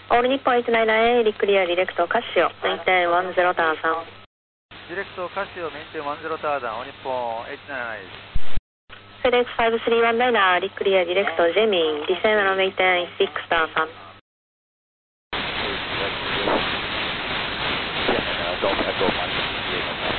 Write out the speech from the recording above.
オール日本899リクリアディレクトカシオメインテン10ターザン。 ディレクトカシオメインテン10ターザン、オール日本899です。 FedEx 5319リクリアディレクトジェミン、ディセンドのメインテン6ターザン。